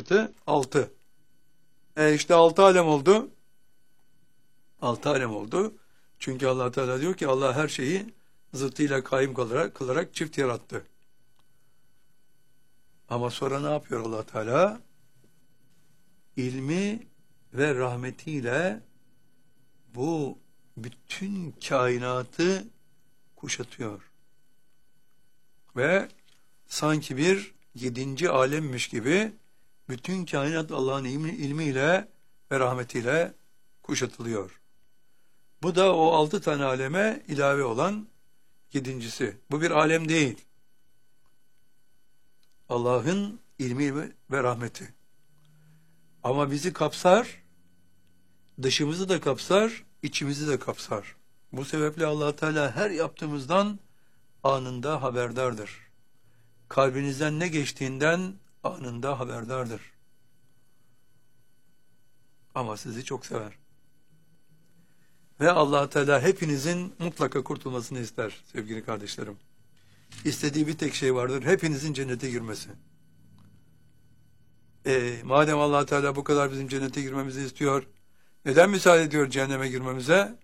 artı 6. İşte 6 alem oldu. 6 alem oldu. Çünkü Allah Teala diyor ki Allah her şeyi zıttıyla kaim kılarak çift yarattı. Ama sonra ne yapıyor Allah Teala? İlmi ve rahmetiyle bu bütün kainatı kuşatıyor. Ve sanki bir 7. alemmiş gibi bütün kainat Allah'ın ilmiyle ve rahmetiyle kuşatılıyor. Bu da o 6 tane aleme ilave olan 7.'si. Bu bir alem değil. Allah'ın ilmi ve rahmeti. Ama bizi kapsar, dışımızı da kapsar, içimizi de kapsar. Bu sebeple Allah Teala her yaptığımızdan anında haberdardır. Kalbinizden ne geçtiğinden anında haberdardır. Ama sizi çok sever. Ve Allah Teala hepinizin mutlaka kurtulmasını ister sevgili kardeşlerim. İstediği bir tek şey vardır. Hepinizin cennete girmesi. Madem Allah Teala bu kadar bizim cennete girmemizi istiyor, neden müsaade ediyor cehenneme girmemize?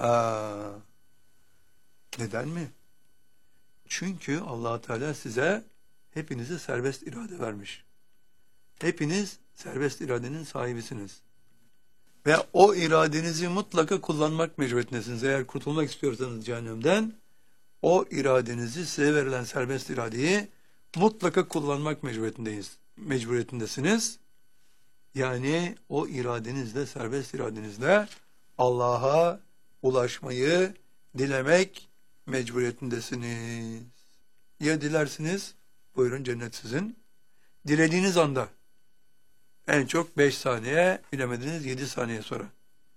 Neden mi? Çünkü Allah Teala size hepinize serbest irade vermiş. Hepiniz serbest iradenin sahibisiniz. Ve o iradenizi mutlaka kullanmak mecburiyetindesiniz. Eğer kurtulmak istiyorsanız cehennemden, o iradenizi, size verilen serbest iradeyi mutlaka kullanmak mecburiyetindesiniz. Yani o iradenizle, serbest iradenizle Allah'a ulaşmayı dilemek mecburiyetindesiniz. Ya dilersiniz, buyurun cennet sizin. Dilediğiniz anda, en çok 5 saniye, bilemediniz 7 saniye sonra.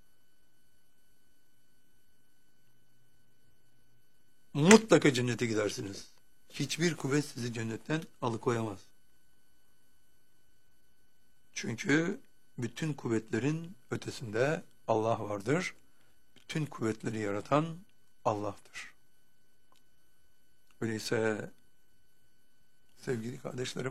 Mutlaka cennete gidersiniz. Hiçbir kuvvet sizi cennetten alıkoyamaz. Çünkü bütün kuvvetlerin ötesinde Allah vardır. Bütün kuvvetleri yaratan Allah'tır. Öyleyse sevgili kardeşlerim,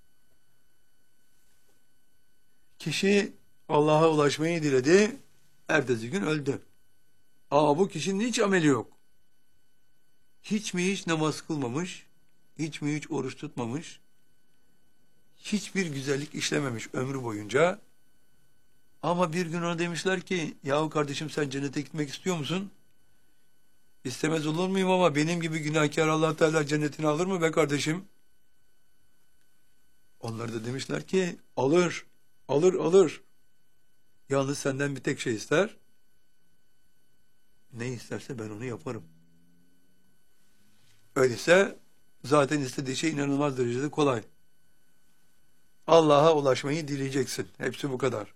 kişi Allah'a ulaşmayı diledi, ertesi gün öldü. Ama bu kişinin hiç ameli yok. Hiç mi hiç namaz kılmamış, hiç mi hiç oruç tutmamış, hiçbir güzellik işlememiş ömrü boyunca. Ama bir gün ona demişler ki, yahu kardeşim sen cennete gitmek istiyor musun? İstemez olur muyum ama benim gibi günahkar Allah Teala cennetini alır mı be kardeşim? Onlar da demişler ki, alır, alır. Yalnız senden bir tek şey ister. Ne isterse ben onu yaparım. Öyleyse zaten istediği şey inanılmaz derecede kolay. Allah'a ulaşmayı dileyeceksin. Hepsi bu kadar.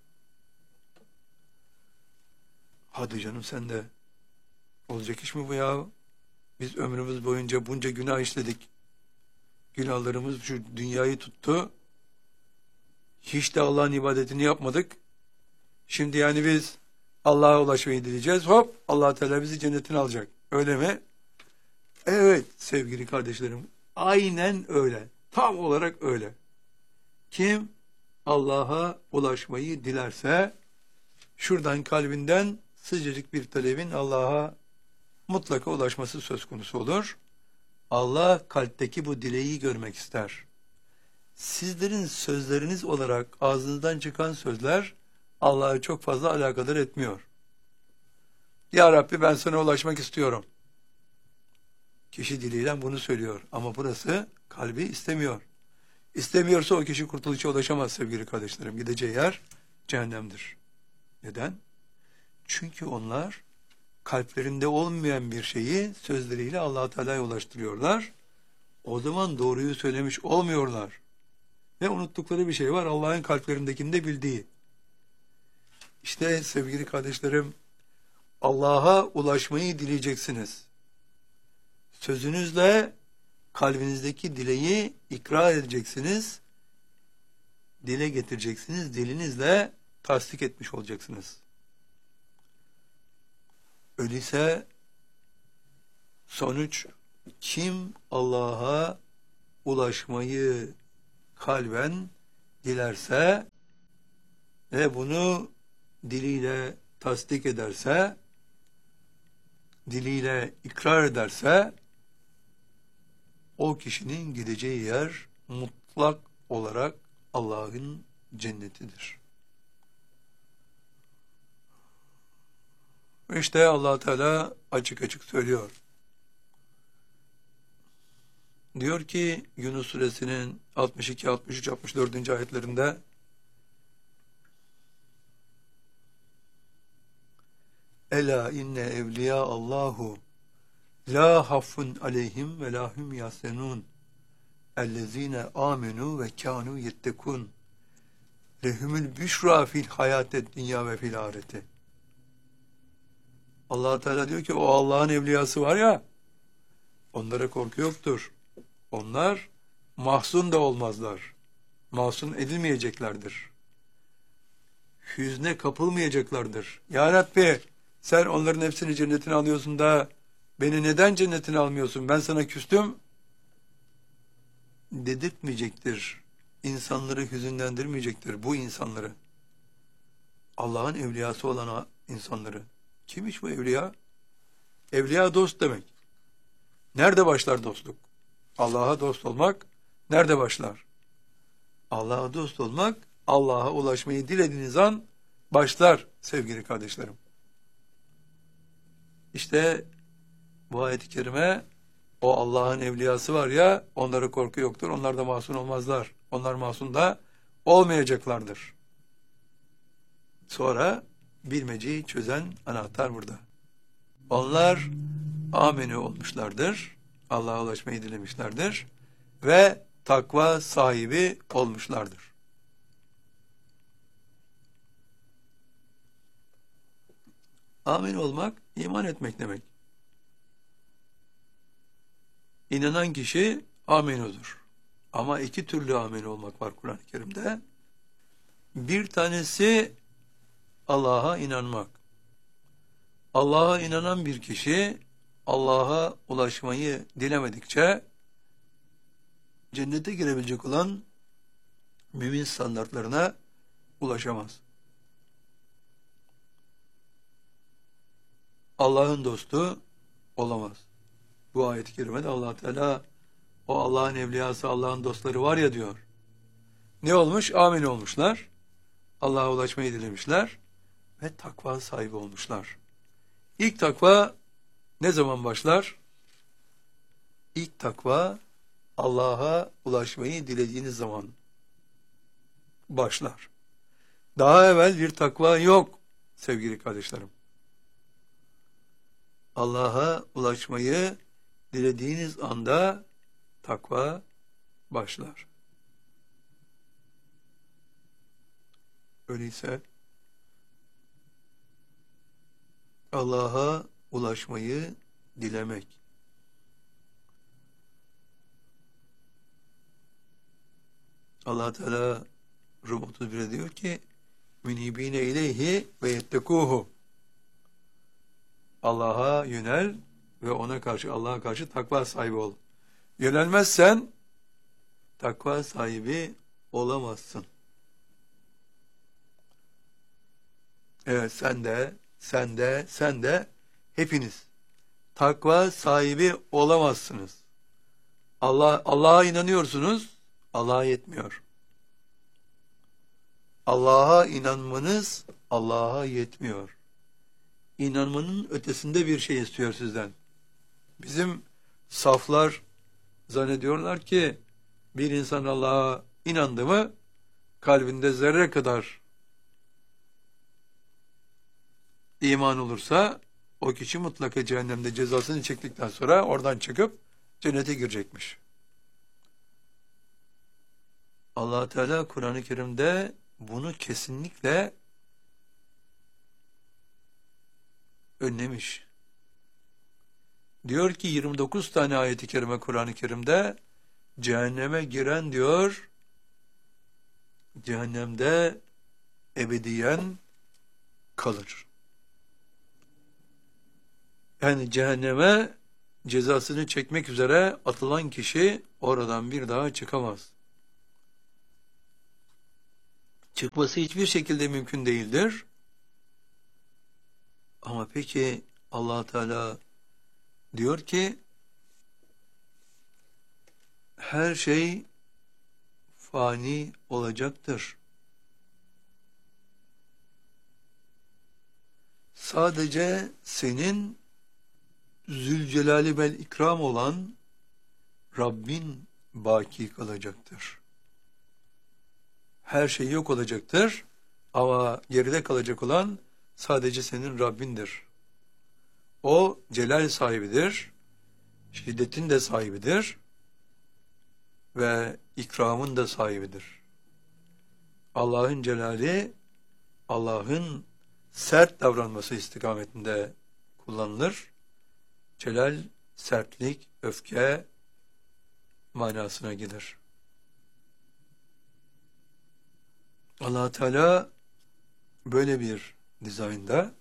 Hadi canım sen de. Olacak iş mi bu ya? Biz ömrümüz boyunca bunca günah işledik. Günahlarımız şu dünyayı tuttu. Hiç de Allah'ın ibadetini yapmadık. Şimdi yani biz Allah'a ulaşmayı dileyeceğiz. Hop Allah Teala bizi cennetine alacak. Öyle mi? Evet sevgili kardeşlerim. Aynen öyle. Tam olarak öyle. Kim Allah'a ulaşmayı dilerse şuradan kalbinden sıcacık bir talebin Allah'a mutlaka ulaşması söz konusu olur. Allah kalpteki bu dileği görmek ister. Sizlerin sözleriniz olarak ağzınızdan çıkan sözler Allah'ı çok fazla alakadar etmiyor. Ya Rabbi ben sana ulaşmak istiyorum. Kişi diliyle bunu söylüyor ama burası kalbi istemiyor. İstemiyorsa o kişi kurtuluşa ulaşamaz sevgili kardeşlerim. Gideceği yer cehennemdir. Neden? Çünkü onlar kalplerinde olmayan bir şeyi sözleriyle Allah Teala'ya ulaştırıyorlar. O zaman doğruyu söylemiş olmuyorlar. Ve unuttukları bir şey var, Allah'ın kalplerindekini de bildiği. İşte sevgili kardeşlerim, Allah'a ulaşmayı dileyeceksiniz. Sözünüzle kalbinizdeki dileği ikrar edeceksiniz, dile getireceksiniz, dilinizle tasdik etmiş olacaksınız. Öyleyse sonuç, kim Allah'a ulaşmayı kalben dilerse ve bunu diliyle tasdik ederse, diliyle ikrar ederse, o kişinin gideceği yer mutlak olarak Allah'ın cennetidir. İşte Allah Teala açık açık söylüyor. Diyor ki Yunus suresinin 62, 63, 64. ayetlerinde Ela inne evliya Allahu la haffun aleyhim ve la hum yasenun ellezine amenu ve kanu yettekun lehumul büşra fil hayatet dünya ve fil ahireti. Allah Teala diyor ki o Allah'ın evliyası var ya, onlara korku yoktur. Onlar mahzun da olmazlar. Mahzun edilmeyeceklerdir. Hüzne kapılmayacaklardır. Ya Rabbi, sen onların hepsini cennetine alıyorsun da beni neden cennetine almıyorsun? Ben sana küstüm dedirtmeyecektir. İnsanları hüzünlendirmeyecektir bu insanları. Allah'ın evliyası olan insanları. Kimmiş bu evliya? Evliya dost demek. Nerede başlar dostluk? Allah'a dost olmak nerede başlar? Allah'a dost olmak, Allah'a ulaşmayı dilediğiniz an başlar sevgili kardeşlerim. İşte bu ayet-i kerime, o Allah'ın evliyası var ya, onlara korku yoktur, onlar da masum olmazlar. Onlar masum da olmayacaklardır. Sonra bilmeceyi çözen anahtar burada. Onlar amenü olmuşlardır, Allah'a ulaşmayı dilemişlerdir ve takva sahibi olmuşlardır. Amin olmak, iman etmek demek. İnanan kişi amenudur. Ama iki türlü amin olmak var Kur'an-ı Kerim'de. Bir tanesi Allah'a inanmak. Allah'a inanan bir kişi Allah'a ulaşmayı dilemedikçe cennete girebilecek olan mümin standartlarına ulaşamaz. Allah'ın dostu olamaz. Bu ayet-i kerimede Allah Teala o Allah'ın evliyası, Allah'ın dostları var ya diyor. Ne olmuş? Amin olmuşlar. Allah'a ulaşmayı dilemişler ve takva sahibi olmuşlar. İlk takva ne zaman başlar? İlk takva Allah'a ulaşmayı dilediğiniz zaman başlar. Daha evvel bir takva yok sevgili kardeşlerim. Allah'a ulaşmayı dilediğiniz anda takva başlar. Öyleyse Allah'a ulaşmayı dilemek. Allah Teala Rum 31'e diyor ki münibine ileyhi ve yettekuhu. Allah'a yönel ve ona karşı, Allah'a karşı takva sahibi ol. Yönelmezsen takva sahibi olamazsın. Evet, sen de hepiniz takva sahibi olamazsınız. Allah'a inanıyorsunuz, Allah'a yetmiyor. Allah'a inanmanız Allah'a yetmiyor. İnanmanın ötesinde bir şey istiyor sizden. Bizim saflar zannediyorlar ki bir insan Allah'a inandı mı kalbinde zerre kadar iman olursa o kişi mutlaka cehennemde cezasını çektikten sonra oradan çıkıp cennete girecekmiş. Allah Teala Kur'an-ı Kerim'de bunu kesinlikle önlemiş. Diyor ki 29 tane ayet-i kerime Kur'an-ı Kerim'de cehenneme giren diyor cehennemde ebediyen kalır. Yani cehenneme cezasını çekmek üzere atılan kişi oradan bir daha çıkamaz. Çıkması hiçbir şekilde mümkün değildir. Ama peki Allah Teala diyor ki her şey fani olacaktır. Sadece senin Zülcelali vel İkram olan Rabbin baki kalacaktır. Her şey yok olacaktır ama geride kalacak olan sadece senin Rabbindir. O celal sahibidir, şiddetin de sahibidir ve ikramın da sahibidir. Allah'ın celali, Allah'ın sert davranması istikametinde kullanılır. Celal, sertlik, öfke manasına gelir. Allah Teala böyle bir dizaynda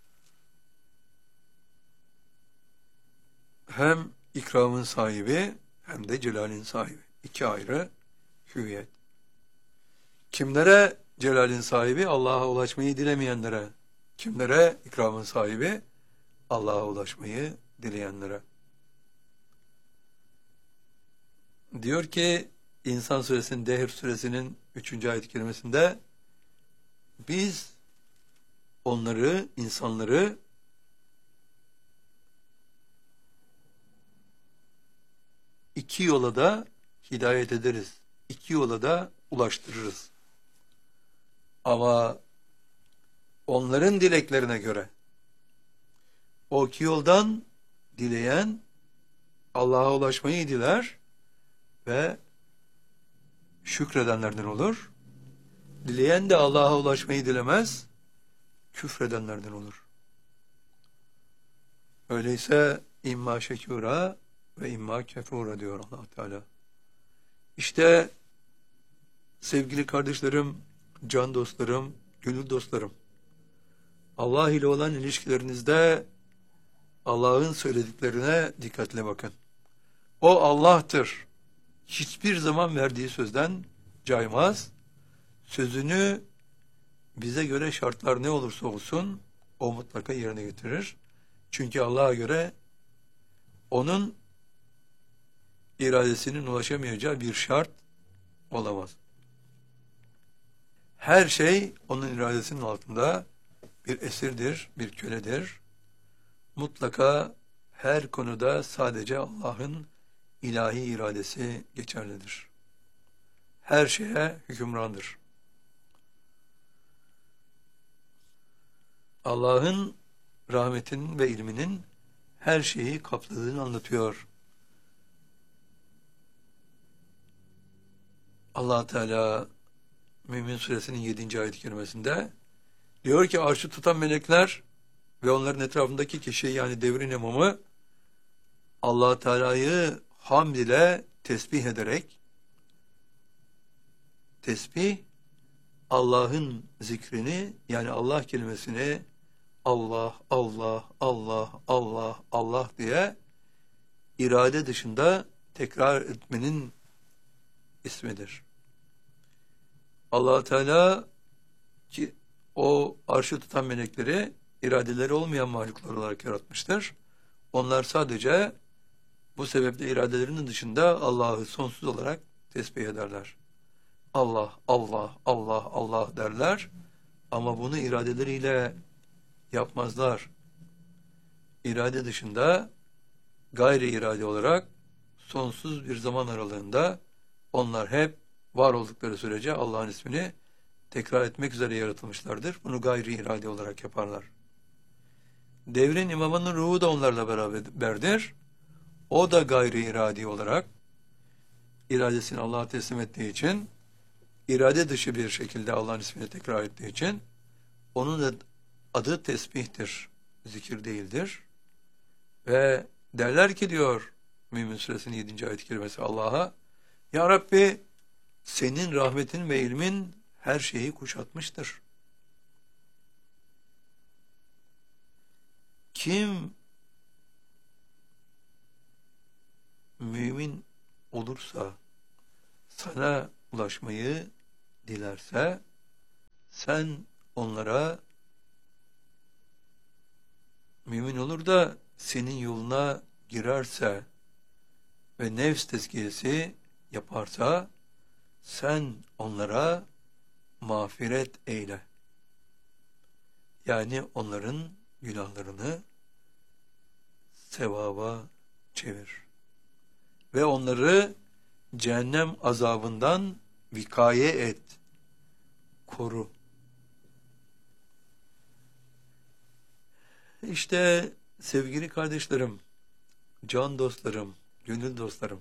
hem ikramın sahibi hem de celalin sahibi. İki ayrı hüviyet. Kimlere celalin sahibi? Allah'a ulaşmayı dilemeyenlere. Kimlere ikramın sahibi? Allah'a ulaşmayı dileyenlere. Diyor ki İnsan suresinin, Dehr suresinin 3. ayet-i kerimesinde biz onları, insanları iki yola da hidayet ederiz. İki yola da ulaştırırız. Ama onların dileklerine göre o iki yoldan dileyen Allah'a ulaşmayı diler ve şükredenlerden olur. Dileyen de Allah'a ulaşmayı dilemez, küfredenlerden olur. Öyleyse imma şekura ve imma kefura diyor Allah Teala. İşte sevgili kardeşlerim, can dostlarım, gönül dostlarım, Allah ile olan ilişkilerinizde Allah'ın söylediklerine dikkatle bakın. O Allah'tır. Hiçbir zaman verdiği sözden caymaz. Sözünü bize göre şartlar ne olursa olsun o mutlaka yerine getirir. Çünkü Allah'a göre onun iradesinin ulaşamayacağı bir şart olamaz. Her şey onun iradesinin altında bir esirdir, bir köledir. Mutlaka her konuda sadece Allah'ın ilahi iradesi geçerlidir. Her şeye hükümrandır. Allah'ın rahmetinin ve ilminin her şeyi kapladığını anlatıyor. Allah Teala Mümin Suresinin 7. ayet-i kerimesinde diyor ki arşı tutan melekler ve onların etrafındaki kişi yani devrin imamı Allah Teala'yı hamd ile tesbih ederek tesbih Allah'ın zikrini yani Allah kelimesini Allah, Allah, Allah, Allah, Allah diye irade dışında tekrar etmenin ismidir. Allah Teala ki o arşı tutan melekleri iradeleri olmayan mahluklar olarak yaratmıştır. Onlar sadece bu sebeple iradelerinin dışında Allah'ı sonsuz olarak tesbih ederler. Allah, Allah, Allah, Allah derler ama bunu iradeleriyle yapmazlar. İrade dışında gayri irade olarak sonsuz bir zaman aralığında onlar hep var oldukları sürece Allah'ın ismini tekrar etmek üzere yaratılmışlardır. Bunu gayri irade olarak yaparlar. Devrin imamının ruhu da onlarla beraberdir. O da gayri iradi olarak iradesini Allah'a teslim ettiği için, irade dışı bir şekilde Allah'ın ismini tekrar ettiği için onun da adı tesbihtir, zikir değildir. Ve derler ki diyor Mümin Suresinin 7. ayet-i kerimesi Allah'a, Ya Rabbi senin rahmetin ve ilmin her şeyi kuşatmıştır. Kim mümin olursa, sana ulaşmayı dilerse sen onlara mümin olur da senin yoluna girerse ve nefs tezkiyesi yaparsa sen onlara mağfiret eyle. Yani onların günahlarını sevaba çevir. Ve onları cehennem azabından vikaye et, koru. İşte sevgili kardeşlerim, can dostlarım, gönül dostlarım,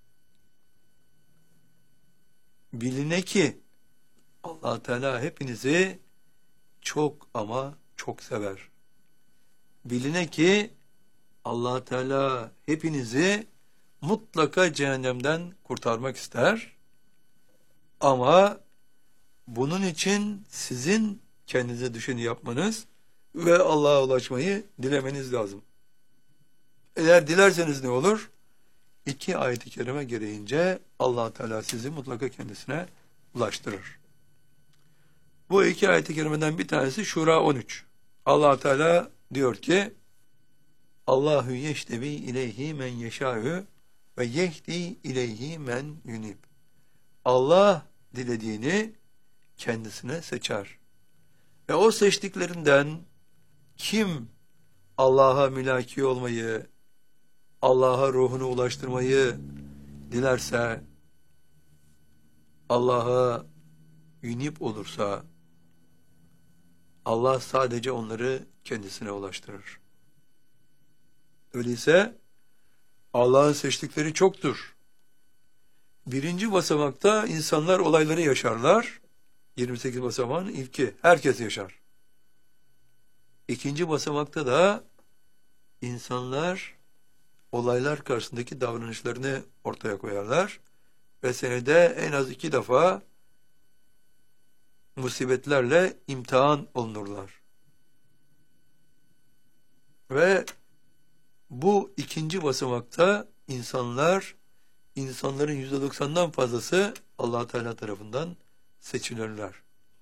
biline ki Allah Teala hepinizi çok ama çok sever. Biline ki Allah Teala hepinizi mutlaka cehennemden kurtarmak ister. Ama bunun için sizin kendinize düşeni yapmanız ve Allah'a ulaşmayı dilemeniz lazım. Eğer dilerseniz ne olur? 2 ayet-i kerime gereğince Allah Teala sizi mutlaka kendisine ulaştırır. Bu 2 ayet-i kerimeden bir tanesi Şura 13. Allah Teala diyor ki: Allahu yeştebi ileyhi men yeşâ'ü ve yehdi ileyhi men yunib. Allah dilediğini kendisine seçer. Ve o seçtiklerinden kim Allah'a mülaki olmayı, Allah'a ruhunu ulaştırmayı dilerse, Allah'a yunib olursa, Allah sadece onları kendisine ulaştırır. Öyleyse Allah'ın seçtikleri çoktur. 1. basamakta insanlar olayları yaşarlar. 28 basamağın ilki. Herkes yaşar. 2. basamakta da insanlar olaylar karşısındaki davranışlarını ortaya koyarlar. Ve senede en az 2 defa musibetlerle imtihan olunurlar. Ve bu 2. basamakta insanların %90'dan fazlası Allah Teala tarafından seçilirler.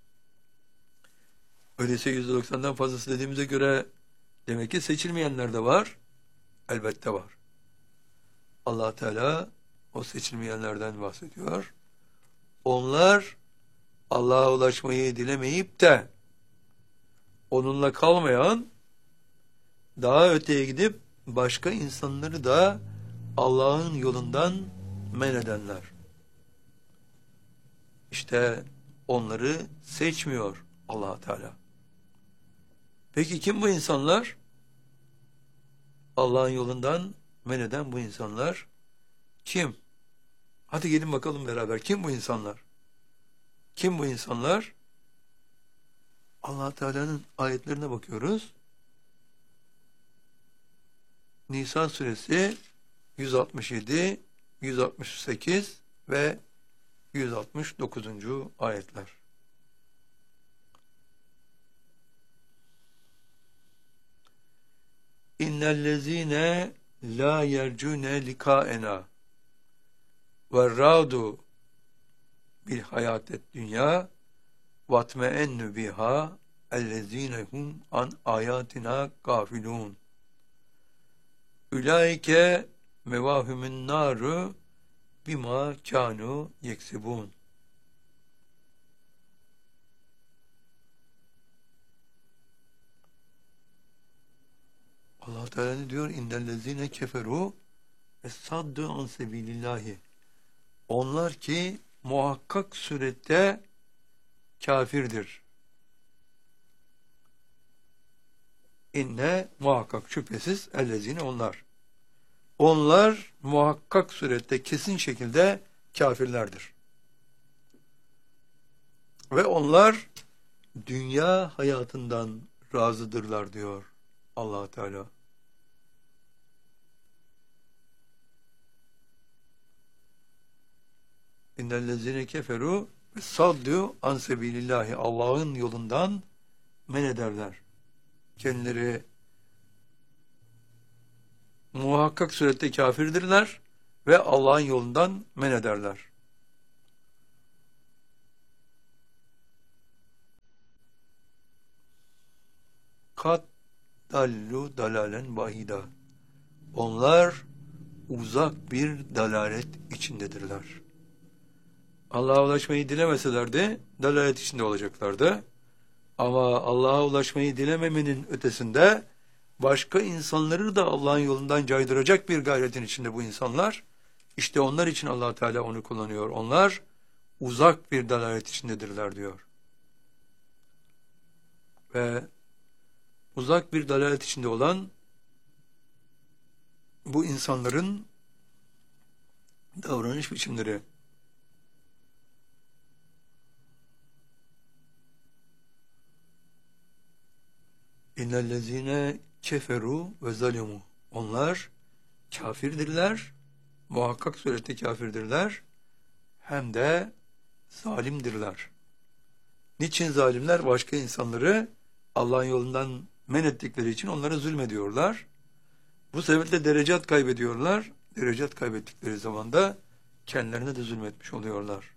Öyleyse %90'dan fazlası dediğimize göre demek ki seçilmeyenler de var. Elbette var. Allah Teala o seçilmeyenlerden bahsediyor. Onlar Allah'a ulaşmayı dilemeyip de onunla kalmayan, daha öteye gidip başka insanları da Allah'ın yolundan men edenler. İşte onları seçmiyor Allah Teala. Peki kim bu insanlar? Allah'ın yolundan men eden bu insanlar kim? Hadi gelin bakalım beraber. Kim bu insanlar? Kim bu insanlar? Allah Teala'nın ayetlerine bakıyoruz. Nisa suresi 167, 168 ve 169. ayetler. İnnellezîne la yercûne likâena ve râdu bil hayâtet dünya vatmeennü biha ellezînehum an âyâtina gâfilûn. Ulaike mevâhümün nâru bima kânû yeksibûn. Allah Teala ne diyor? İnnellezîne keferû es-saddu an sebîlillâhi. Onlar ki muhakkak surette kafirdir. İnne muhakkak şüphesiz ellezine onlar. Onlar muhakkak surette kesin şekilde kafirlerdir. Ve onlar dünya hayatından razıdırlar diyor Allah Teala. İnnellezine keferu ve saddu an sebilillahi. Allah'ın yolundan men ederler. Kendileri muhakkak surette kafirdirler ve Allah'ın yolundan men ederler. kat dallu dalalen bahida. Onlar uzak bir dalalet içindedirler. Allah'a ulaşmayı dilemeselerdi dalalet içinde olacaklardı. Ama Allah'a ulaşmayı dilememenin ötesinde başka insanları da Allah'ın yolundan caydıracak bir gayretin içinde bu insanlar. İşte onlar için Allah Teala onu kullanıyor. Onlar uzak bir dalalet içindedirler diyor. Ve uzak bir dalalet içinde olan bu insanların davranış biçimleri. İnnellezine keferu ve zalimu. Onlar kafirdirler, muhakkak surette kafirdirler, hem de zalimdirler. Niçin zalimler? Başka insanları Allah'ın yolundan men ettikleri için onlara zulmediyorlar. Bu sebeple derecat kaybediyorlar. Derecat kaybettikleri zaman da kendilerine de zulmetmiş oluyorlar.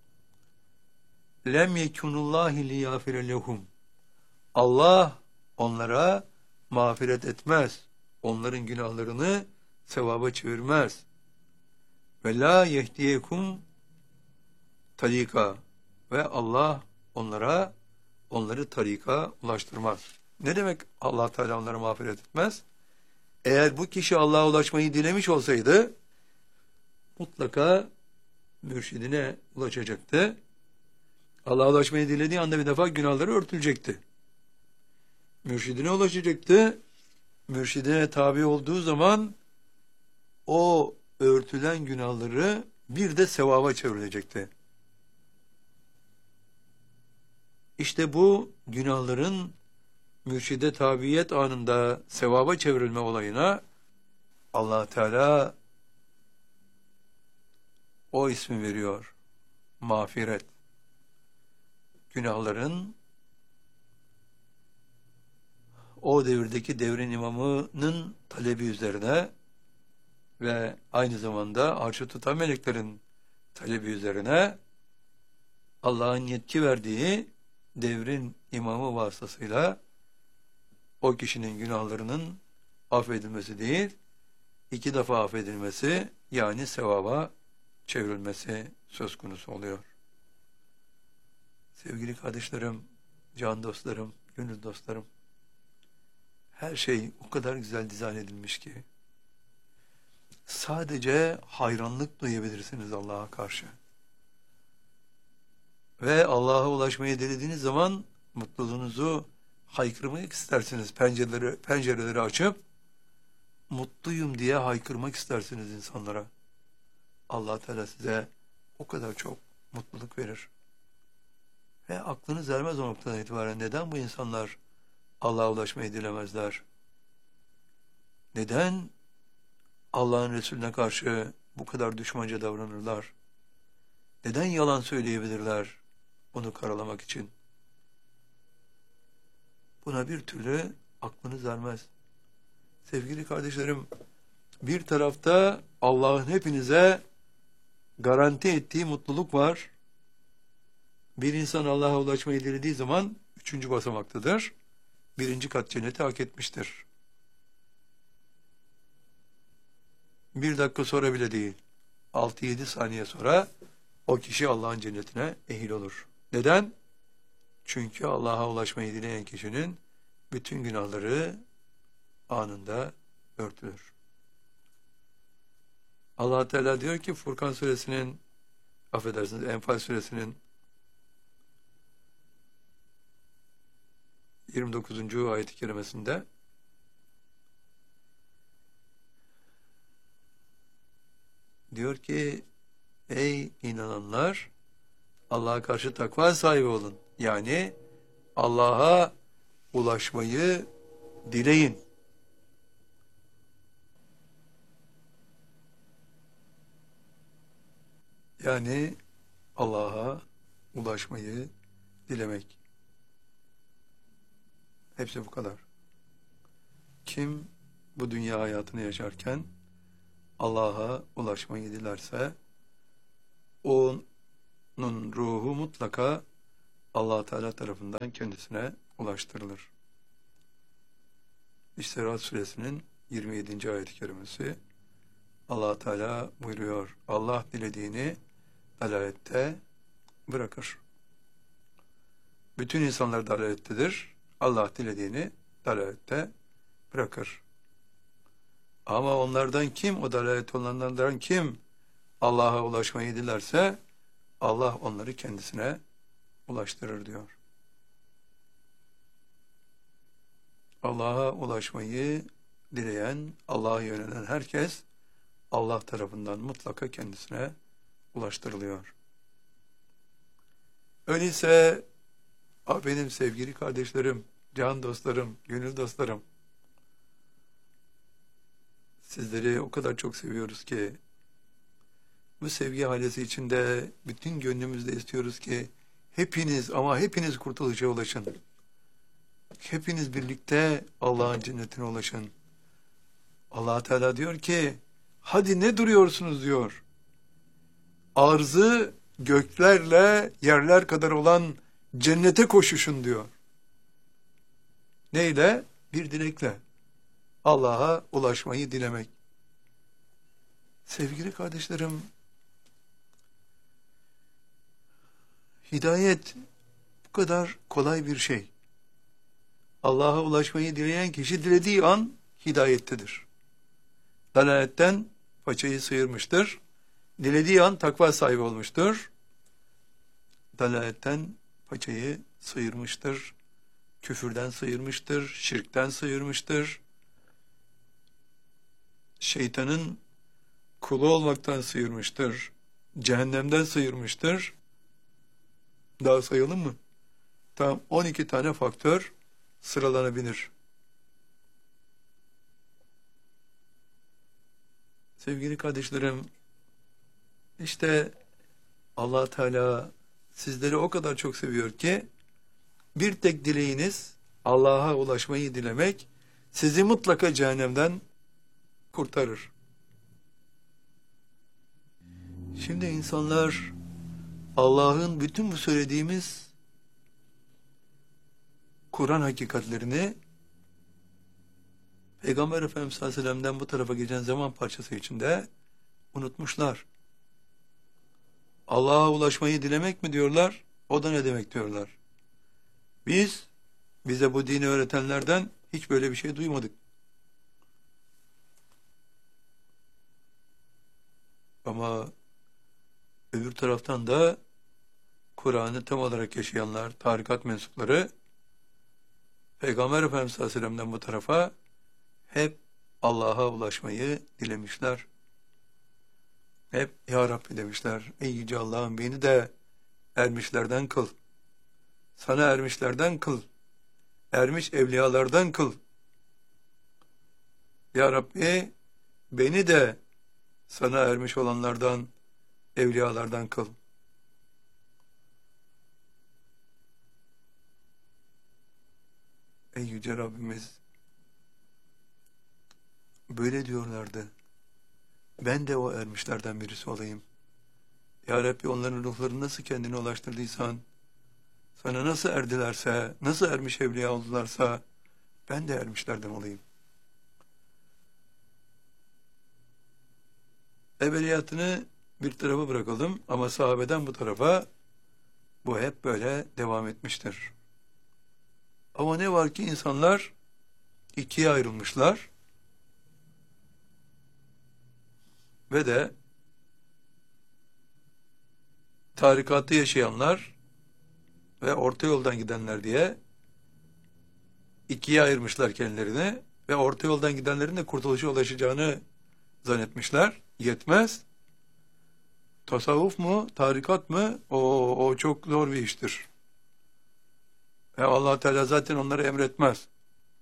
Lem yekunullahi liyafire lehum. Allah onlara mağfiret etmez. Onların günahlarını sevaba çevirmez. Ve la yehdiyekum tarika. Ve Allah onları tarika ulaştırmaz. Ne demek Allah Teala onlara mağfiret etmez? Eğer bu kişi Allah'a ulaşmayı dilemiş olsaydı mutlaka mürşidine ulaşacaktı. Allah'a ulaşmayı dilediği anda bir defa günahları örtülecekti. Mürşidine ulaşacaktı. Mürşidine tabi olduğu zaman o örtülen günahları bir de sevaba çevrilecekti. İşte bu günahların mürşide tabiyet anında sevaba çevrilme olayına Allah Teala o ismi veriyor. Mağfiret. Günahların o devirdeki devrin imamının talebi üzerine ve aynı zamanda arşı tutan meleklerin talebi üzerine Allah'ın yetki verdiği devrin imamı vasıtasıyla o kişinin günahlarının affedilmesi değil, 2 defa affedilmesi, yani sevaba çevrilmesi söz konusu oluyor. Sevgili kardeşlerim, can dostlarım, gönül dostlarım, her şey o kadar güzel dizayn edilmiş ki sadece hayranlık duyabilirsiniz Allah'a karşı. Ve Allah'a ulaşmayı dilediğiniz zaman mutluluğunuzu haykırmak istersiniz. Pencereleri açıp mutluyum diye haykırmak istersiniz insanlara. Allah Teala size o kadar çok mutluluk verir. Ve aklınız ermez o noktadan itibaren neden bu insanlar Allah'a ulaşmayı dilemezler? Neden Allah'ın Resulüne karşı bu kadar düşmanca davranırlar? Neden yalan söyleyebilirler onu karalamak için? Buna bir türlü aklınız ermez. Sevgili kardeşlerim, bir tarafta Allah'ın hepinize garanti ettiği mutluluk var. Bir insan Allah'a ulaşmayı dilediği zaman 3. basamaktadır. 1. kat cenneti hak etmiştir. 1 dakika sonra bile değil, 6-7 saniye sonra o kişi Allah'ın cennetine ehil olur. Neden? Çünkü Allah'a ulaşmayı dileyen kişinin bütün günahları anında örtülür. Allah Teala diyor ki Furkan suresinin, affedersiniz, Enfal suresinin 29. ayet-i kerimesinde diyor ki ey inananlar, Allah'a karşı takva sahibi olun. Yani Allah'a ulaşmayı dileyin. Yani Allah'a ulaşmayı dilemek. Hepsi bu kadar. Kim bu dünya hayatını yaşarken Allah'a ulaşmayı dilerse onun ruhu mutlaka Allah Teala tarafından kendisine ulaştırılır. İşte Ra'd suresinin 27. ayet-i kerimesi. Allah Teala buyuruyor. Allah dilediğini dalalette bırakır. Bütün insanlar dalalettedir. Allah dilediğini dalalette bırakır. Ama onlardan kim, o dalalet olanlardan kim Allah'a ulaşmayı dilerse Allah onları kendisine ulaştırır diyor. Allah'a ulaşmayı dileyen, Allah'a yönelen herkes Allah tarafından mutlaka kendisine ulaştırılıyor. Öyleyse benim sevgili kardeşlerim, can dostlarım, gönül dostlarım, sizleri o kadar çok seviyoruz ki bu sevgi halesi içinde bütün gönlümüzde istiyoruz ki hepiniz ama hepiniz kurtuluşa ulaşın. Hepiniz birlikte Allah'ın cennetine ulaşın. Allah Teala diyor ki hadi ne duruyorsunuz diyor. Arzı göklerle yerler kadar olan cennete koşuşun diyor. Neyle? Bir dilekle. Allah'a ulaşmayı dilemek. Sevgili kardeşlerim, hidayet bu kadar kolay bir şey. Allah'a ulaşmayı dileyen kişi dilediği an hidayettedir. Dalaletten paçayı sıyırmıştır. Dilediği an takva sahibi olmuştur. Dalaletten paçayı sıyırmıştır. Küfürden sıyırmıştır. Şirkten sıyırmıştır. Şeytanın kulu olmaktan sıyırmıştır. Cehennemden sıyırmıştır. Daha sayalım mı? Tam 12 tane faktör sıralanabilir. Sevgili kardeşlerim, işte Allah Teala sizleri o kadar çok seviyor ki bir tek dileğiniz Allah'a ulaşmayı dilemek sizi mutlaka cehennemden kurtarır. Şimdi insanlar Allah'ın bütün bu söylediğimiz Kur'an hakikatlerini Peygamber Efendimiz sallallahu aleyhi ve sellem'den bu tarafa geçen zaman parçası içinde unutmuşlar. Allah'a ulaşmayı dilemek mi diyorlar? O da ne demek diyorlar. Bize bu dini öğretenlerden hiç böyle bir şey duymadık. Ama öbür taraftan da Kur'an'ı tam olarak yaşayanlar, tarikat mensupları Peygamber Efendimiz sallallahu aleyhi ve sellem'den bu tarafa hep Allah'a ulaşmayı dilemişler. Hep Ya Rabbi demişler. Ey Yüce Allah'ım beni de ermişlerden kıl. Sana ermişlerden kıl. Ermiş evliyalardan kıl. Ya Rabbi beni de sana ermiş olanlardan, evliyalardan kıl. Ey Yüce Rabbimiz, böyle diyorlardı. Ben de o ermişlerden birisi olayım. Ya Rabbi onların ruhlarını nasıl kendine ulaştırdıysan, sana nasıl erdilerse, nasıl ermiş evliya oldularsa, ben de ermişlerden olayım. Evveliyatını bir tarafa bırakalım ama sahabeden bu tarafa bu hep böyle devam etmiştir. Ama ne var ki insanlar ikiye ayrılmışlar ve de tarikatı yaşayanlar ve orta yoldan gidenler diye ikiye ayırmışlar kendilerini ve orta yoldan gidenlerin de kurtuluşa ulaşacağını zannetmişler. Yetmez. Tasavvuf mu, tarikat mı? O çok zor bir iştir. Allah Teala zaten onları emretmez.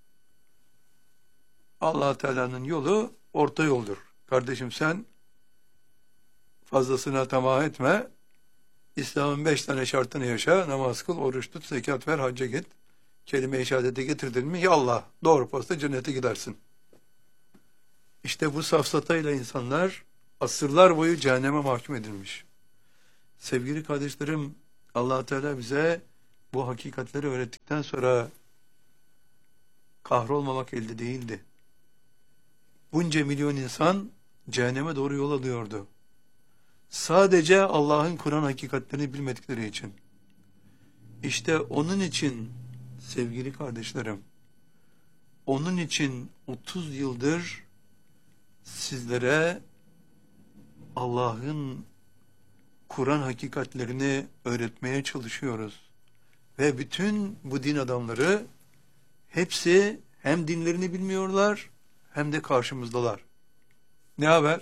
Allah Teala'nın yolu orta yoldur. Kardeşim sen fazlasına tamah etme. İslam'ın 5 tane şartını yaşa. Namaz kıl, oruç tut, zekat ver, hacca git. Kelime-i şehadete getirdin mi? Ya Allah, doğru posta cennete gidersin. İşte bu safsatayla insanlar asırlar boyu cehenneme mahkum edilmiş. Sevgili kardeşlerim, Allah Teala bize bu hakikatleri öğrettikten sonra kahrolmamak elde değildi. Bunca milyon insan cehenneme doğru yol alıyordu. Sadece Allah'ın Kur'an hakikatlerini bilmedikleri için. İşte onun için sevgili kardeşlerim, onun için 30 yıldır sizlere Allah'ın Kur'an hakikatlerini öğretmeye çalışıyoruz. Ve bütün bu din adamları hepsi hem dinlerini bilmiyorlar hem de karşımızdalar. Ne haber?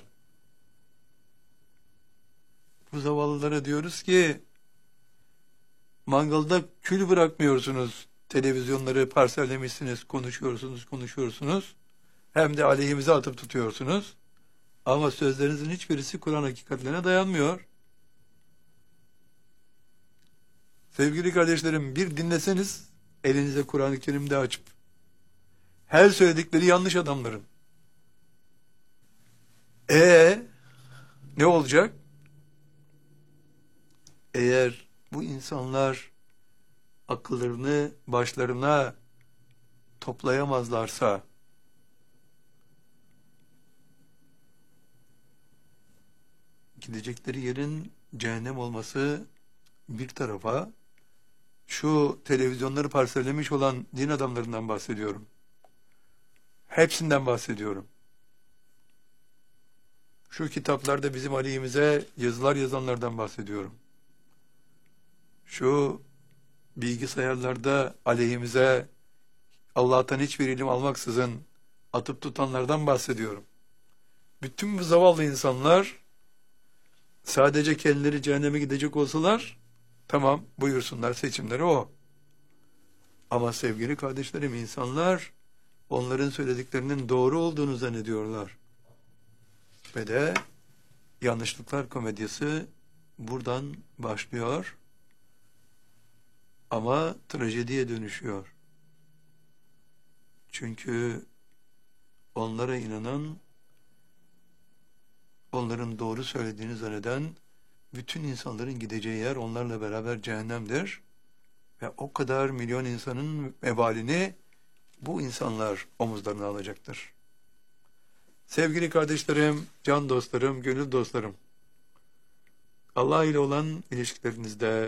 Bu zavallılara diyoruz ki mangalda kül bırakmıyorsunuz. Televizyonları parsellemişsiniz, konuşuyorsunuz. Hem de aleyhimize atıp tutuyorsunuz. Ama sözlerinizin hiçbirisi Kur'an hakikatlerine dayanmıyor. Sevgili kardeşlerim, bir dinleseniz elinize Kur'an-ı Kerim'de açıp her söyledikleri yanlış adamların. Ne olacak? Eğer bu insanlar akıllarını başlarına toplayamazlarsa, gidecekleri yerin cehennem olması bir tarafa, şu televizyonları parsellemiş olan din adamlarından bahsediyorum. Hepsinden bahsediyorum. Şu kitaplarda bizim aleyhimize yazılar yazanlardan bahsediyorum. Şu bilgisayarlarda aleyhimize Allah'tan hiçbir ilim almaksızın atıp tutanlardan bahsediyorum. Bütün bu zavallı insanlar sadece kendileri cehenneme gidecek olsalar tamam, buyursunlar, seçimleri o. Ama sevgili kardeşlerim, insanlar onların söylediklerinin doğru olduğunu zannediyorlar. Ve de yanlışlıklar komedyası buradan başlıyor ama trajediye dönüşüyor. Çünkü onlara inanan, onların doğru söylediğini zanneden bütün insanların gideceği yer onlarla beraber cehennemdir. Ve o kadar milyon insanın vebalini bu insanlar omuzlarına alacaktır. Sevgili kardeşlerim, can dostlarım, gönül dostlarım, Allah ile olan ilişkilerinizde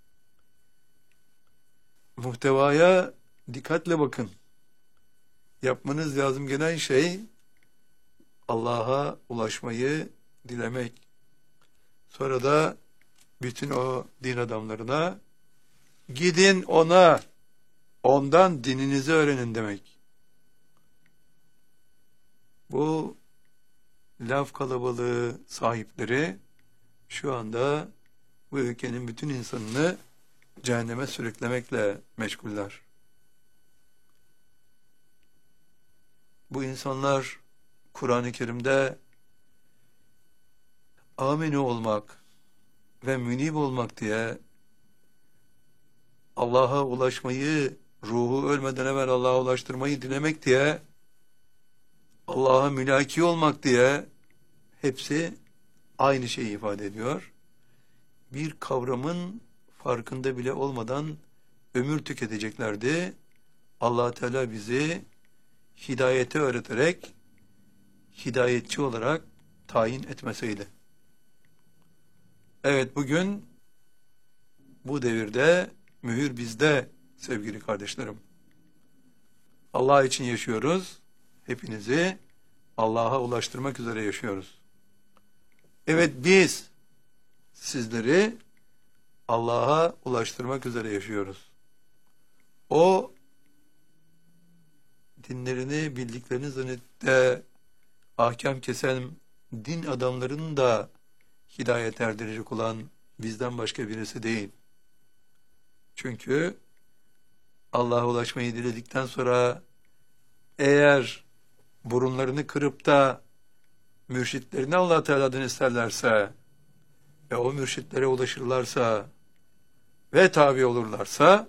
muhtevaya dikkatle bakın. Yapmanız lazım gelen şey Allah'a ulaşmayı dilemek. Sonra da bütün o din adamlarına gidin ondan dininizi öğrenin demek. Bu laf kalabalığı sahipleri şu anda bu ülkenin bütün insanını cehenneme sürüklemekle meşguller. Bu insanlar Kur'an-ı Kerim'de aminu olmak ve münib olmak diye Allah'a ulaşmayı, ruhu ölmeden evvel Allah'a ulaştırmayı dilemek diye, Allah'a mülaki olmak diye hepsi aynı şeyi ifade ediyor. Bir kavramın farkında bile olmadan ömür tüketeceklerdi. Allah Teala bizi hidayete öğreterek hidayetçi olarak tayin etmeseydi. Evet, bugün bu devirde mühür bizde sevgili kardeşlerim. Allah için yaşıyoruz. Hepinizi Allah'a ulaştırmak üzere yaşıyoruz. Evet, biz sizleri Allah'a ulaştırmak üzere yaşıyoruz. O dinlerini bildiklerini zannedip ahkam kesen din adamlarının da hidayet erdirecek olan bizden başka birisi değil. Çünkü Allah'a ulaşmayı diledikten sonra eğer burunlarını kırıp da mürşitlerini Allah Teala'dan isterlerse ve o mürşitlere ulaşırlarsa ve tabi olurlarsa,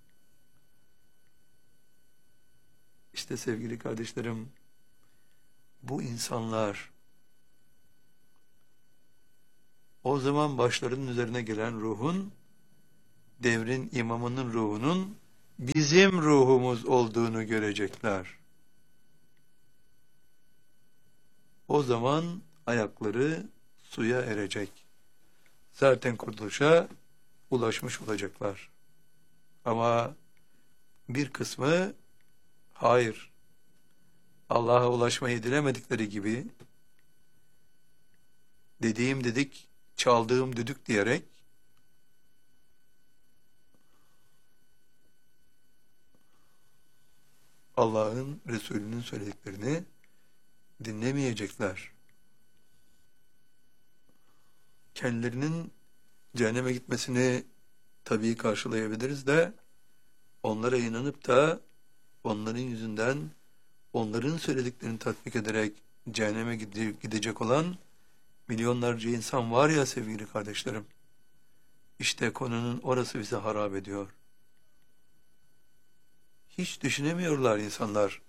işte sevgili kardeşlerim, bu insanlar o zaman başlarının üzerine gelen ruhun, devrin imamının ruhunun bizim ruhumuz olduğunu görecekler. O zaman ayakları suya erecek. Zaten kurtuluşa ulaşmış olacaklar. Ama bir kısmı hayır, Allah'a ulaşmayı dilemedikleri gibi dediğim dedik, çaldığım düdük diyerek Allah'ın, Resulünün söylediklerini dinlemeyecekler. Kendilerinin cehenneme gitmesini tabii karşılayabiliriz de onlara inanıp da onların yüzünden onların söylediklerini tatbik ederek cehenneme gidecek olan milyonlarca insan var ya sevgili kardeşlerim. İşte konunun orası bize harap ediyor. Hiç düşünemiyorlar insanlar.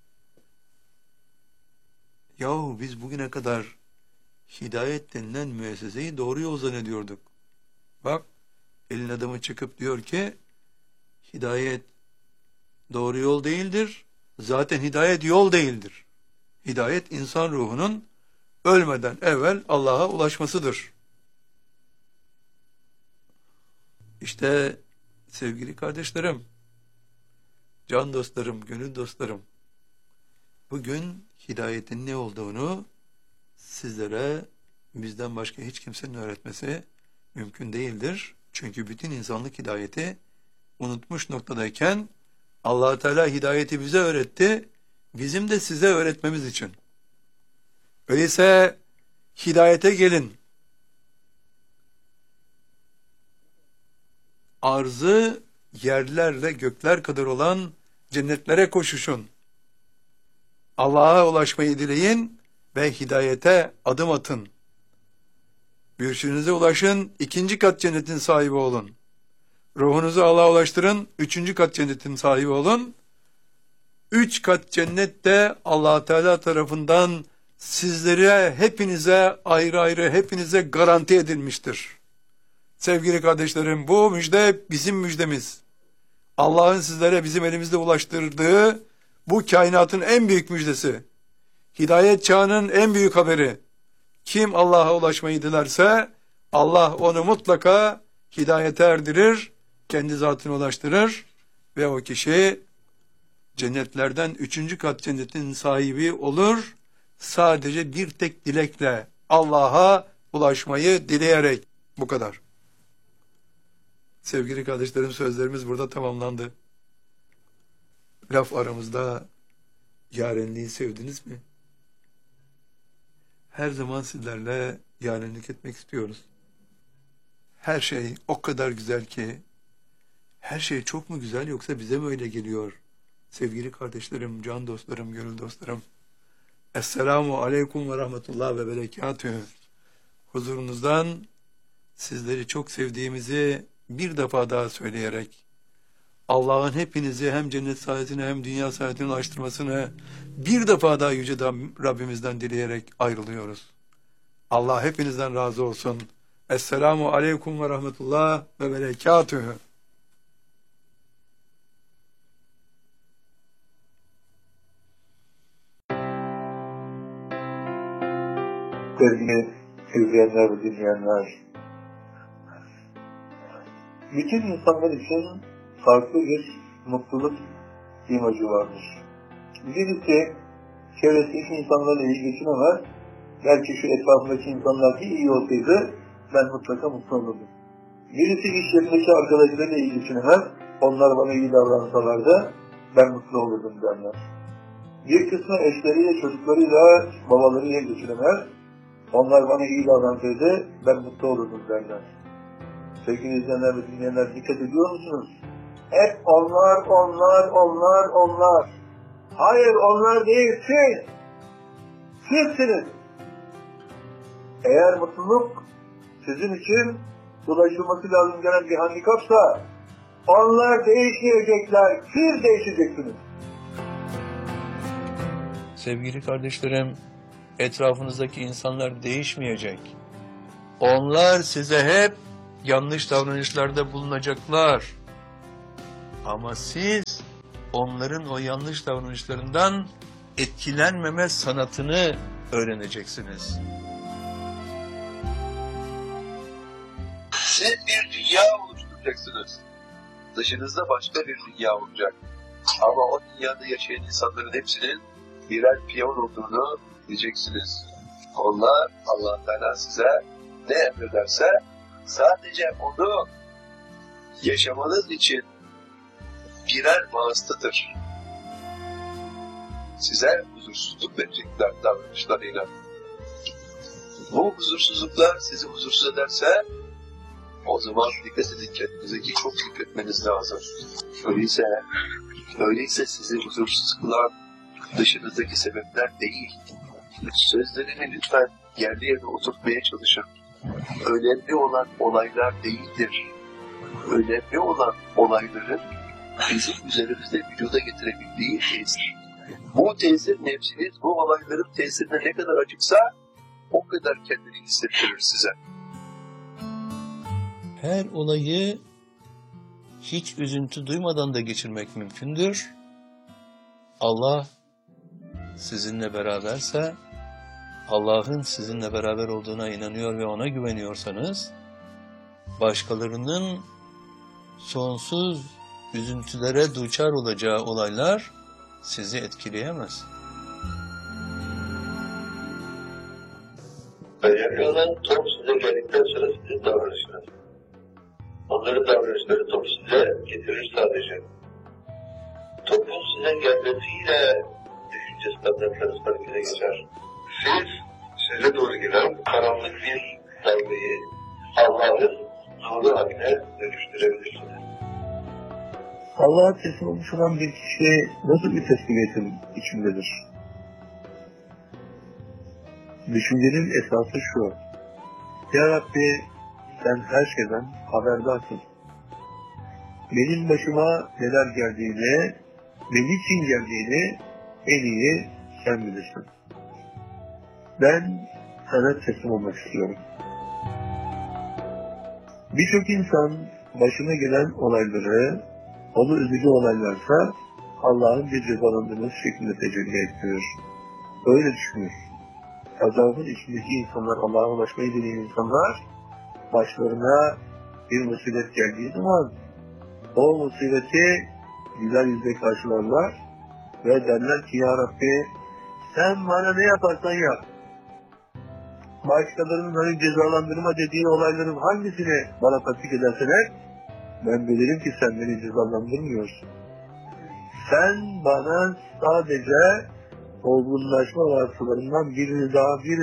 Yahu biz bugüne kadar hidayet denilen müesseseyi doğru yol zannediyorduk. Bak, elin adamı çıkıp diyor ki hidayet doğru yol değildir. Zaten hidayet yol değildir. Hidayet insan ruhunun ölmeden evvel Allah'a ulaşmasıdır. İşte sevgili kardeşlerim, can dostlarım, gönül dostlarım, bugün hidayetin ne olduğunu sizlere bizden başka hiç kimsenin öğretmesi mümkün değildir. Çünkü bütün insanlık hidayeti unutmuş noktadayken Allah Teala hidayeti bize öğretti, bizim de size öğretmemiz için. Öyleyse hidayete gelin. Arzı yerlerle gökler kadar olan cennetlere koşuşun. Allah'a ulaşmayı dileyin ve hidayete adım atın. Mürşidinize ulaşın, 2. kat cennetin sahibi olun. Ruhunuzu Allah'a ulaştırın, 3. kat cennetin sahibi olun. 3 kat cennet de Allah Teala tarafından sizlere, hepinize ayrı ayrı, hepinize garanti edilmiştir. Sevgili kardeşlerim, bu müjde bizim müjdemiz. Allah'ın sizlere bizim elimizde ulaştırdığı bu kainatın en büyük müjdesi. Hidayet çağının en büyük haberi. Kim Allah'a ulaşmayı dilerse Allah onu mutlaka hidayete erdirir, kendi zatına ulaştırır ve o kişi cennetlerden 3. kat cennetin sahibi olur. Sadece bir tek dilekle, Allah'a ulaşmayı dileyerek. Bu kadar. Sevgili kardeşlerim, sözlerimiz burada tamamlandı. Laf aramızda, yarenliği sevdiniz mi? Her zaman sizlerle yarenlik etmek istiyoruz. Her şey o kadar güzel ki, her şey çok mu güzel yoksa bize mi öyle geliyor? Sevgili kardeşlerim, can dostlarım, gönül dostlarım. Esselamu aleyküm ve rahmetullah ve berekatühü. Huzurunuzdan sizleri çok sevdiğimizi bir defa daha söyleyerek, Allah'ın hepinizi hem cennet saadetine hem dünya saadetine ulaştırmasını bir defa daha Yüce Rabbimizden dileyerek ayrılıyoruz. Allah hepinizden razı olsun. Esselamu aleyküm ve rahmetullah ve berekatühü. Sevgili izleyenler ve dinleyenler, bütün insanlar için farklı bir mutluluk imajı vardır. Birisi çevresindeki insanlarla iyi geçinemez, belki şu etrafındaki insanlar iyi olsaydı ben mutlaka mutlu olurdum. Birisi iş yerindeki arkadaşlarıyla iyi geçinemez, onlar bana iyi davransalardı ben mutlu olurdum derler. Bir kısmı eşleriyle, çocuklarıyla, babalarıyla geçinemez, onlar bana iyi davransaydı ben mutlu olurdum derler. Sevgili izleyenler ve dinleyenler, dikkat ediyor musunuz? Hep onlar. Hayır, onlar değil, siz. Sizsiniz. Eğer mutluluk sizin için ulaşılması lazım gelen bir handikapsa, onlar değişmeyecekler, siz değişeceksiniz. Sevgili kardeşlerim, etrafınızdaki insanlar değişmeyecek. Onlar size hep yanlış davranışlarda bulunacaklar. Ama siz onların o yanlış davranışlarından etkilenmeme sanatını öğreneceksiniz. Siz bir dünya oluşturacaksınız. Dışınızda başka bir dünya olacak. Ama o dünyada yaşayan insanların hepsinin birer piyon olduğunu bileceksiniz. Onlar, Allah Teala size ne emrederse sadece onu yaşamanız için birer vasıtadır. Size huzursuzluk verecekler davranışlarıyla. Bu huzursuzluklar sizi huzursuz ederse o zaman dikkat edin, kendinize ki çok dikkat etmeniz lazım. Öyleyse sizi huzursuz kılan dışınızdaki sebepler değil. Sözlerini lütfen yerli yerine oturtmaya çalışın. Önemli olan olaylar değildir. Önemli olan olayların bizim üzerimizde vücuda getirebildiği tesir. Bu tesir nefsiniz bu olayların tesirine ne kadar açıksa o kadar kendini hissettirir size. Her olayı hiç üzüntü duymadan da geçirmek mümkündür. Allah sizinle beraberse, Allah'ın sizinle beraber olduğuna inanıyor ve ona güveniyorsanız, başkalarının sonsuz üzüntülere duçar olacağı olaylar sizi etkileyemez. Önemli olan top size geldikten sonra sizin davranışınız. Onların davranışları topu size getirir sadece. Topun size gelmesiyle düşünce standartlarınız harekete geçer. Siz size doğru gelen karanlık bir dalgayı Allah'ın nuru haline dönüştürebilirsiniz. Allah'a teslim olmuş olan bir kişi nasıl bir teslimiyetin içindedir? Düşüncenin esası şu: Ya Rabbi, sen her şeyden haberdarsın. Benim başıma neler geldiğini, ne için geldiğini en iyi sen bilirsin. Ben sana teslim olmak istiyorum. Birçok insan başına gelen olayları, onu üzücü olaylarsa Allah'ın bir cezalandırması şeklinde tecelli ettiriyor. Öyle düşünür. Azabın içindeki insanlar, Allah'a ulaşmayı deneyen insanlar, başlarına bir musibet geldiği zaman o musibeti güzel yüzle karşılarlar ve derler ki, Ya Rabbi, sen bana ne yaparsan yap. Başkalarının hani cezalandırma dediği olayların hangisini bana tatbik ederseler, ben bilirim ki sen beni cezalandırmıyorsun. Sen bana sadece olgunlaşma vasıtalarından birini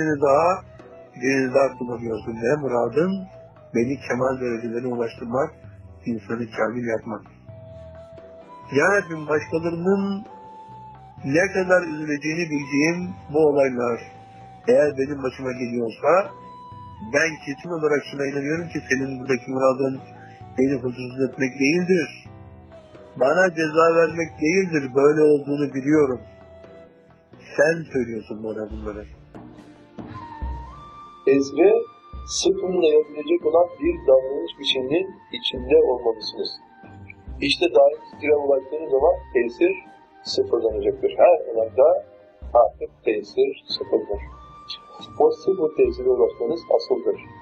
daha kullanıyorsun. Ne muradın? Beni kemal derecelerine ulaştırmak, insanı kamil yapmak. Ya Rabbim, başkalarının ne kadar üzüleceğini bildiğim bu olaylar eğer benim başıma geliyorsa, ben kesin olarak şuna inanıyorum ki senin buradaki muradın beni huzursuz etmek değildir. Bana ceza vermek değildir. Böyle olduğunu biliyorum. Sen söylüyorsun bana bunları. Ezbe, sıfırla yapılacak olan bir davranış biçiminin içinde olmalısınız. İşte daim titrem ulaştığınız zaman tesir sıfırlanacaktır. Her olayda artık tesir sıfırdır. O sıfır tesire ulaşmanız asıldır.